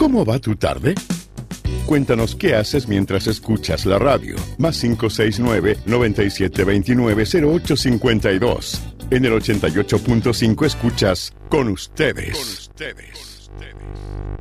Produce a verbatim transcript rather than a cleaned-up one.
¿Cómo va tu tarde? Cuéntanos qué haces mientras escuchas la radio. Más cinco seis nueve, nueve siete dos nueve, cero ocho cinco dos. En el ochenta y ocho punto cinco escuchas Con Ustedes. Con Ustedes.